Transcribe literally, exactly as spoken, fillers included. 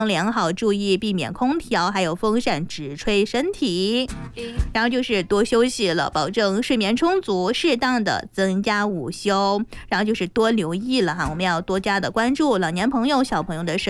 良好，注意避免空调还有风扇直吹身体。然后就是多休息了，保证睡眠充足，适当的增加午休。然后就是多留意了哈，我们要多加的关注老年朋友、小朋友的睡